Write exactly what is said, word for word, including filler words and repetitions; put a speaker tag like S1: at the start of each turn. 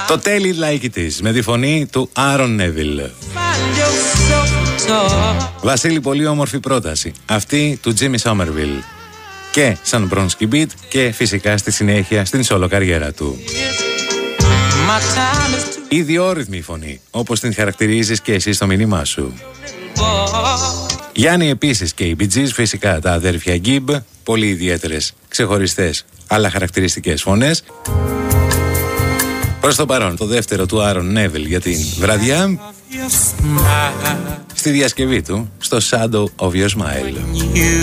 S1: Το Tell It Like It Is με τη φωνή του Άρον Νέβιλ. Βασίλη, πολύ όμορφη πρόταση. Αυτή του Τζίμι Σόμερβιλ. Και σαν Bronski Beat και φυσικά στη συνέχεια στην solo καριέρα του. Ιδιόρυθμη φωνή, όπως την χαρακτηρίζεις και εσύ στο μήνυμά σου. Γιάννη επίσης και οι Bee Gees, φυσικά τα αδέρφια Gibb, πολύ ιδιαίτερες, ξεχωριστές αλλά χαρακτηριστικές φωνές. Προς το παρόν το δεύτερο του Άρον Νέβιλ για την βραδιά, στη διασκευή του στο Shadow of Your Smile.